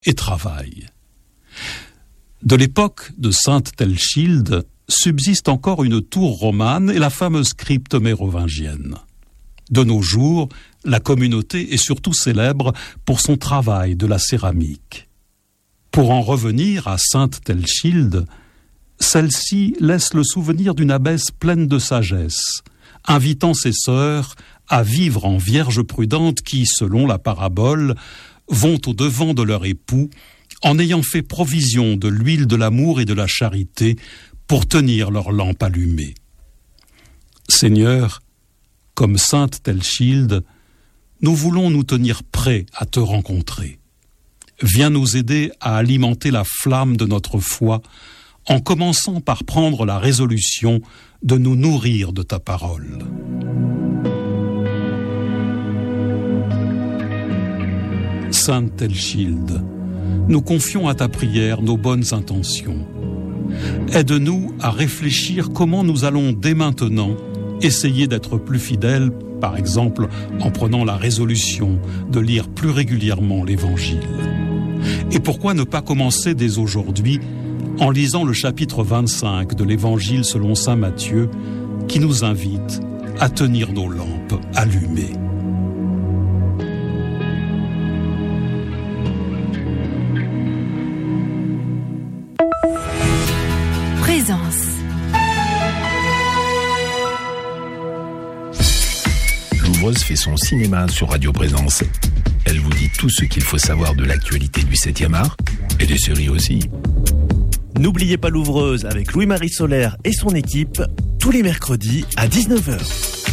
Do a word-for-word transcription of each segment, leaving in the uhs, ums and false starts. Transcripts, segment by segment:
et travail. De l'époque de Sainte Thelchilde subsiste encore une tour romane et la fameuse crypte mérovingienne. De nos jours, la communauté est surtout célèbre pour son travail de la céramique. Pour en revenir à Sainte Thelchilde, celle-ci laisse le souvenir d'une abbesse pleine de sagesse, invitant ses sœurs à vivre en vierges prudentes qui, selon la parabole, vont au-devant de leur époux en ayant fait provision de l'huile de l'amour et de la charité pour tenir leur lampe allumée. Seigneur, comme Sainte Thelchilde, nous voulons nous tenir prêts à te rencontrer. Viens nous aider à alimenter la flamme de notre foi en commençant par prendre la résolution de nous nourrir de ta parole. Sainte Thelchilde, nous confions à ta prière nos bonnes intentions. Aide-nous à réfléchir comment nous allons dès maintenant essayer d'être plus fidèles, par exemple en prenant la résolution de lire plus régulièrement l'Évangile. Et pourquoi ne pas commencer dès aujourd'hui en lisant le chapitre vingt-cinq de l'Évangile selon saint Matthieu qui nous invite à tenir nos lampes allumées. Présence. Louvreuse fait son cinéma sur Radio Présence. Elle vous dit tout ce qu'il faut savoir de l'actualité du septième art et des séries aussi. N'oubliez pas Louvreuse avec Louis-Marie Solaire et son équipe tous les mercredis à dix-neuf heures.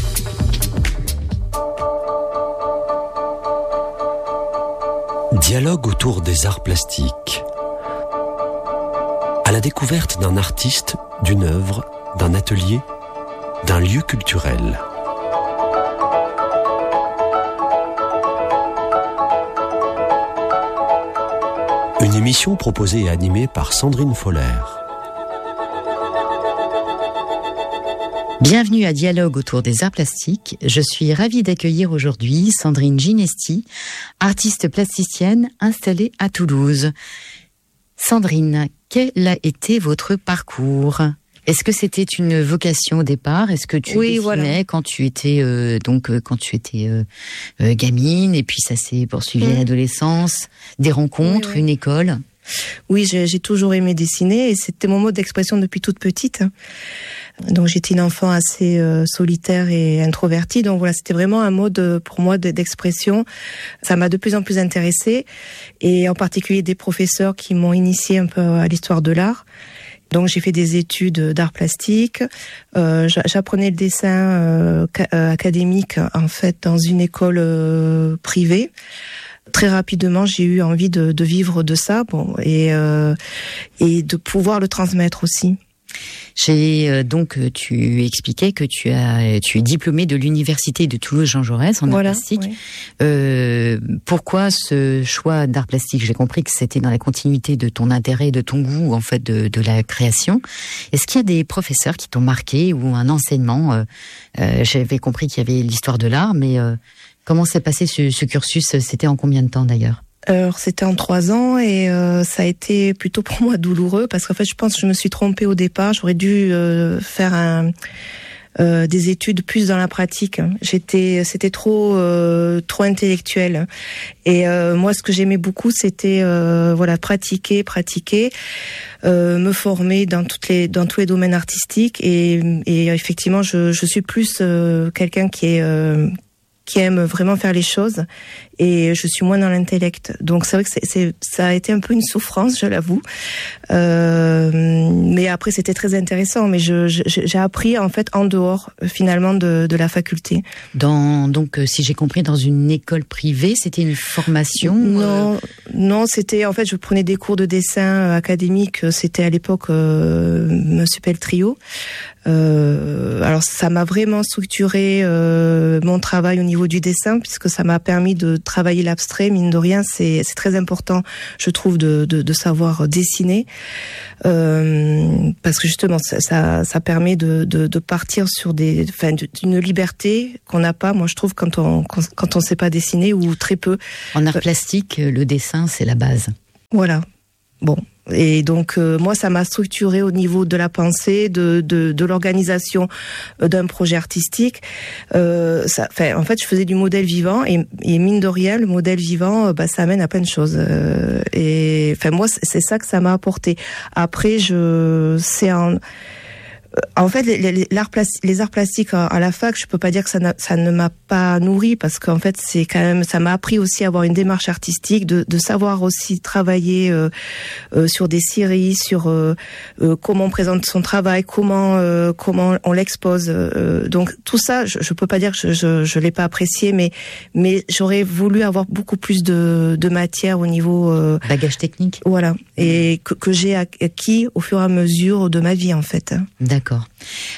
Dialogue autour des arts plastiques. À la découverte d'un artiste, d'une œuvre, d'un atelier, d'un lieu culturel. Une émission proposée et animée par Sandrine Foller. Bienvenue à Dialogue autour des arts plastiques. Je suis ravie d'accueillir aujourd'hui Sandrine Ginesti, artiste plasticienne installée à Toulouse. Sandrine, quel a été votre parcours ? Est-ce que c'était une vocation au départ ? Est-ce que tu oui, dessinais voilà. quand tu étais euh, donc euh, quand tu étais euh, euh, gamine et puis ça s'est poursuivi mmh. à l'adolescence, des rencontres, oui, oui. une école ? Oui, j'ai, j'ai toujours aimé dessiner et c'était mon mode d'expression depuis toute petite. Donc j'étais une enfant assez euh, solitaire et introvertie. Donc voilà, c'était vraiment un mode pour moi d'expression. Ça m'a de plus en plus intéressée et en particulier des professeurs qui m'ont initiée un peu à l'histoire de l'art. Donc j'ai fait des études d'art plastique. Euh, j'apprenais le dessin euh, académique en fait dans une école euh, privée. Très rapidement, j'ai eu envie de, de vivre de ça, bon, et euh, et de pouvoir le transmettre aussi. J'ai euh, donc tu expliquais que tu as tu es diplômée de l'université de Toulouse Jean Jaurès en voilà, art plastique. Oui. Euh, pourquoi ce choix d'art plastique ? J'ai compris que c'était dans la continuité de ton intérêt, de ton goût en fait de, de la création. Est-ce qu'il y a des professeurs qui t'ont marqué ou un enseignement ? euh, euh, J'avais compris qu'il y avait l'histoire de l'art, mais euh, comment s'est passé ce, ce cursus ? C'était en combien de temps d'ailleurs ? Alors c'était en trois ans et euh, ça a été plutôt pour moi douloureux parce qu'en fait je pense que je me suis trompée au départ. J'aurais dû euh, faire un, euh, des études plus dans la pratique. J'étais, c'était trop euh, trop intellectuel. Et euh, moi ce que j'aimais beaucoup c'était euh, voilà pratiquer, pratiquer, euh, me former dans toutes les dans tous les domaines artistiques et, et effectivement je, je suis plus euh, quelqu'un qui est euh, qui aime vraiment faire les choses et je suis moins dans l'intellect. Donc c'est vrai que c'est, c'est, ça a été un peu une souffrance, je l'avoue. Euh, mais après c'était très intéressant. Mais je, je, j'ai appris en fait en dehors finalement de, de la faculté. Dans donc si j'ai compris dans une école privée, c'était une formation. Non, euh... non, c'était en fait je prenais des cours de dessin académique. C'était à l'époque euh, Monsieur Peltrio. Euh, alors ça m'a vraiment structuré euh, mon travail au niveau du dessin puisque ça m'a permis de travailler l'abstrait. Mine de rien, c'est, c'est très important, je trouve, de, de, de savoir dessiner euh, parce que justement ça, ça, ça permet de, de, de partir sur des, enfin, d'une liberté qu'on n'a pas. Moi, je trouve quand on quand, quand on sait pas dessiner ou très peu. En art plastique, le dessin c'est la base. Voilà. Bon. Et donc euh, moi, ça m'a structuré au niveau de la pensée, de de, de l'organisation euh, d'un projet artistique. Euh, ça, enfin, en fait, je faisais du modèle vivant et, et mine de rien, le modèle vivant, euh, bah, ça amène à plein de choses. Euh, et enfin, moi, c'est, c'est ça que ça m'a apporté. Après, je c'est un En fait, les, les, l'art plastique, les arts plastiques à la fac, je peux pas dire que ça, ça ne m'a pas nourri parce qu'en fait, c'est quand même, ça m'a appris aussi à avoir une démarche artistique, de, de savoir aussi travailler euh, euh, sur des séries, sur euh, euh, comment on présente son travail, comment euh, comment on l'expose. Euh, donc tout ça, je, je peux pas dire que je, je, je l'ai pas apprécié, mais mais j'aurais voulu avoir beaucoup plus de, de matière au niveau euh, bagage technique. Voilà, et que, que j'ai acquis au fur et à mesure de ma vie en fait. D'accord.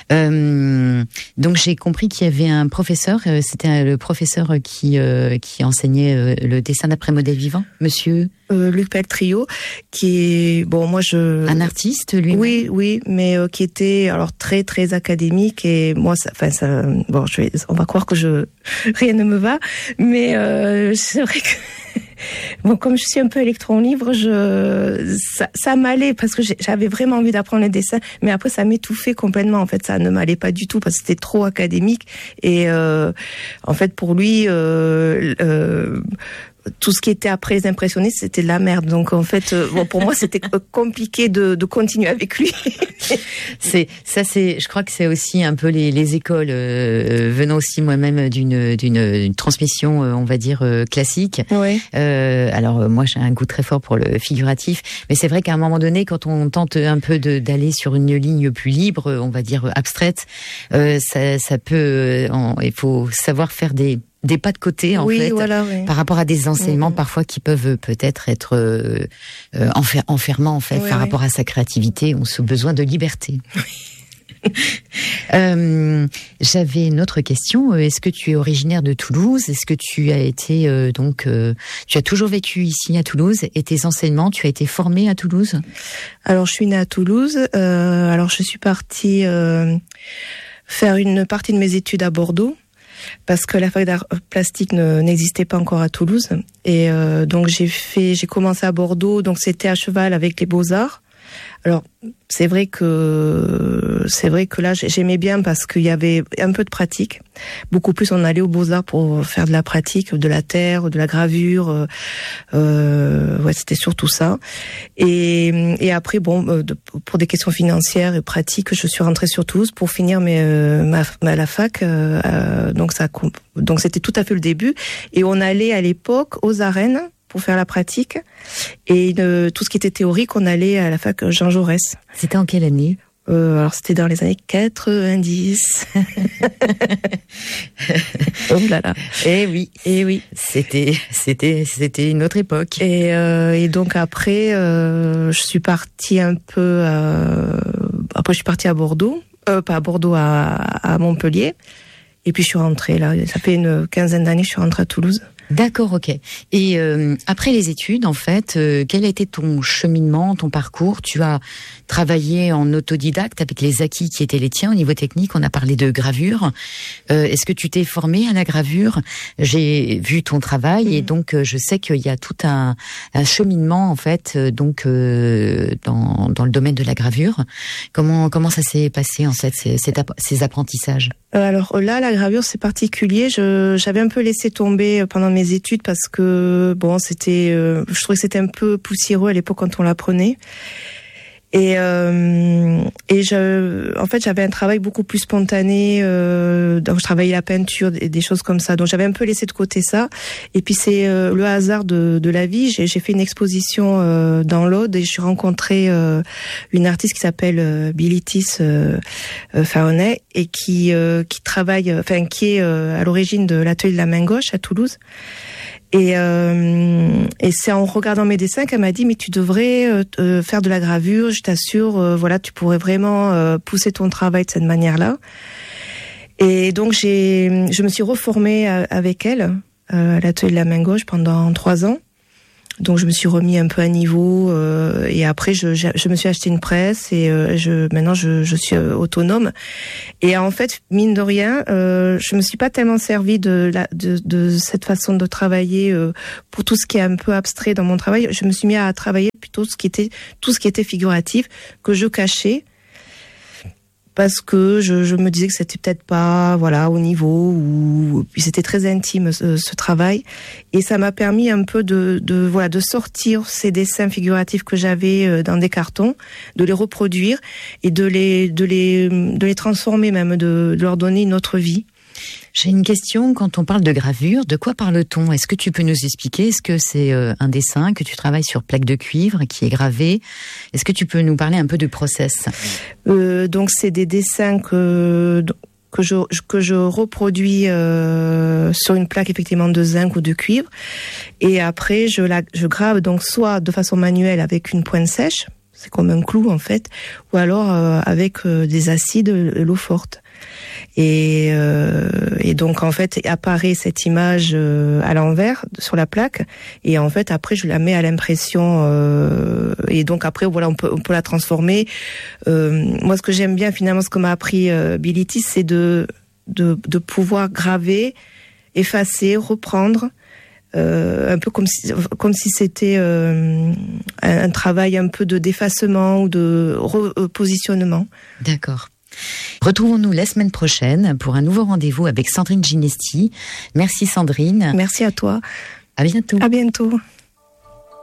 Euh, donc j'ai compris qu'il y avait un professeur, euh, c'était le professeur qui euh, qui enseignait euh, le dessin d'après modèle vivant, monsieur euh, Luc Peltrio, qui est bon, moi je un artiste lui. Oui, oui, mais euh, qui était alors très très académique et moi, ça, enfin ça, bon, je vais, on va croire que je rien ne me va, mais euh, c'est vrai que. Bon, comme je suis un peu électron libre, je ça, ça m'allait parce que j'avais vraiment envie d'apprendre le dessin, mais après ça m'étouffait complètement. En fait, ça ne m'allait pas du tout parce que c'était trop académique et euh, en fait pour lui. Euh, euh, tout ce qui était après les impressionnistes, c'était de la merde. Donc en fait, euh, bon, pour moi, c'était compliqué de, de continuer avec lui. c'est ça, c'est. Je crois que c'est aussi un peu les, les écoles euh, venant aussi moi-même d'une d'une une transmission, euh, on va dire euh, classique. Ouais. Euh, alors euh, moi, j'ai un goût très fort pour le figuratif, mais c'est vrai qu'à un moment donné, quand on tente un peu de, d'aller sur une ligne plus libre, on va dire abstraite, euh, ça, ça peut. On, il faut savoir faire des des pas de côté en oui, fait voilà, oui. par rapport à des enseignements mmh. parfois qui peuvent peut-être être euh, euh, enfer- enfermants en fait oui, par oui. rapport à sa créativité ou ce besoin de liberté. Oui. euh, j'avais une autre question. Est-ce que tu es originaire de Toulouse? Est-ce que tu as été euh, donc euh, tu as toujours vécu ici à Toulouse et tes enseignements, tu as été formée à Toulouse? Alors je suis née à Toulouse. Euh, alors je suis partie euh, faire une partie de mes études à Bordeaux. Parce que la fac d'art plastique ne, n'existait pas encore à Toulouse. Et euh, donc j'ai fait, j'ai commencé à Bordeaux, donc c'était à cheval avec les Beaux-Arts. Alors c'est vrai que c'est vrai que là j'aimais bien parce qu'il y avait un peu de pratique. Beaucoup plus on allait aux Beaux-Arts pour faire de la pratique, de la terre, de la gravure. Euh, ouais, c'était surtout ça. Et, et après bon, de, pour des questions financières et pratiques, je suis rentrée sur Toulouse pour finir mes, ma, ma la fac. Euh, donc ça, donc c'était tout à fait le début. Et on allait à l'époque aux arènes pour faire la pratique et euh, tout ce qui était théorique, on allait à la fac Jean Jaurès. C'était en quelle année? Euh, alors c'était dans les années quatre-vingt-dix. Oh là là. Eh oui, eh oui, c'était c'était c'était une autre époque. Et euh, et donc après, euh, je suis partie un peu. Euh, après, je suis partie à Bordeaux, euh, pas à Bordeaux, à, à Montpellier. Et puis je suis rentrée là. Ça fait une quinzaine d'années que je suis rentrée à Toulouse. D'accord, ok. Et euh, après les études, en fait, euh, quel a été ton cheminement, ton parcours? Tu as travaillé en autodidacte avec les acquis qui étaient les tiens au niveau technique. On a parlé de gravure. Euh, est-ce que tu t'es formé à la gravure? J'ai vu ton travail mmh. et donc euh, je sais qu'il y a tout un, un cheminement en fait, euh, donc euh, dans dans le domaine de la gravure. Comment comment ça s'est passé en fait ces, ces, ces apprentissages? Alors là, la gravure c'est particulier. Je j'avais un peu laissé tomber pendant mes études parce que bon c'était euh, je trouvais que c'était un peu poussiéreux à l'époque quand on l'apprenait et euh, et je en fait j'avais un travail beaucoup plus spontané euh, donc je travaillais la peinture et des choses comme ça, donc j'avais un peu laissé de côté ça. Et puis c'est euh, le hasard de de la vie, j'ai j'ai fait une exposition euh, dans l'Aude et j'ai rencontré euh, une artiste qui s'appelle euh, Bilitis euh, euh, Faonet et qui euh, qui travaille enfin qui est euh, à l'origine de l'atelier de la main gauche à Toulouse. Et, euh, et c'est en regardant mes dessins qu'elle m'a dit mais tu devrais euh, faire de la gravure, je t'assure, euh, voilà, tu pourrais vraiment euh, pousser ton travail de cette manière-là. Et donc j'ai, je me suis reformée avec elle euh, à l'atelier de la main gauche pendant trois ans. Donc je me suis remis un peu à niveau euh, et après je, je, je me suis acheté une presse et euh, je maintenant je, je suis euh, autonome. Et en fait, mine de rien, euh, je me suis pas tellement servi de, la, de, de cette façon de travailler euh, pour tout ce qui est un peu abstrait dans mon travail. Je me suis mis à travailler plutôt ce qui était tout ce qui était figuratif que je cachais. Parce que je, je me disais que c'était peut-être pas voilà au niveau ou puis c'était très intime ce, ce travail et ça m'a permis un peu de, de voilà de sortir ces dessins figuratifs que j'avais dans des cartons, de les reproduire et de les de les de les transformer même de, de leur donner une autre vie. J'ai une question, quand on parle de gravure, de quoi parle-t-on ? Est-ce que tu peux nous expliquer ? Est-ce que c'est euh, un dessin que tu travailles sur plaque de cuivre qui est gravé ? Est-ce que tu peux nous parler un peu du process ? euh, Donc c'est des dessins que que je que je reproduis euh, sur une plaque effectivement de zinc ou de cuivre et après je la je grave donc soit de façon manuelle avec une pointe sèche, c'est comme un clou en fait, ou alors euh, avec euh, des acides, l'eau forte. Et, euh, et donc en fait apparaît cette image euh, à l'envers sur la plaque et en fait après je la mets à l'impression euh, et donc après voilà on peut on peut la transformer. Euh, moi ce que j'aime bien finalement ce que m'a appris euh, Bilitis c'est de de de pouvoir graver, effacer, reprendre. Euh, un peu comme si comme si c'était euh, un, un travail un peu de d'effacement ou de repositionnement. D'accord. Retrouvons-nous la semaine prochaine pour un nouveau rendez-vous avec Sandrine Ginesti. Merci Sandrine. Merci à toi. À bientôt. À bientôt.